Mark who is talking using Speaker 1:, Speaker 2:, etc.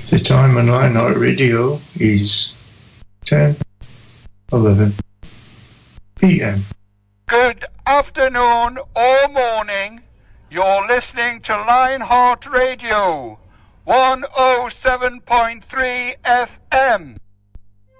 Speaker 1: The time on Lionheart Radio is 10:11 p.m.
Speaker 2: Good afternoon or morning. You're listening to Lionheart Radio 107.3 FM.